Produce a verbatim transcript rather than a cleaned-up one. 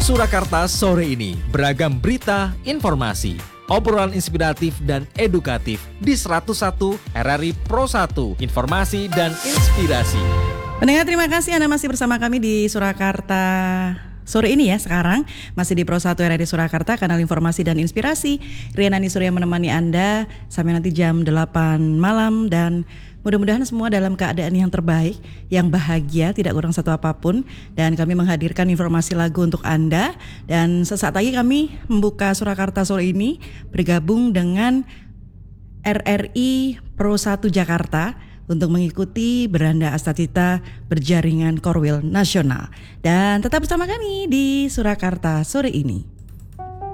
Surakarta sore ini, beragam berita, informasi, obrolan inspiratif dan edukatif di seratus satu R R I Pro satu, informasi dan inspirasi. Pendengar, terima kasih Anda masih bersama kami di Surakarta sore ini ya. Sekarang masih di Pro satu R R I Surakarta, kanal informasi dan inspirasi. Riana Nisuri yang menemani Anda sampai nanti jam delapan malam, dan mudah-mudahan semua dalam keadaan yang terbaik, yang bahagia, tidak kurang satu apapun. Dan kami menghadirkan informasi lagu untuk Anda. Dan sesaat lagi kami membuka Surakarta sore ini bergabung dengan R R I Pro satu Jakarta untuk mengikuti Beranda Astacita Berjaringan Korwil Nasional. Dan tetap bersama kami di Surakarta sore ini.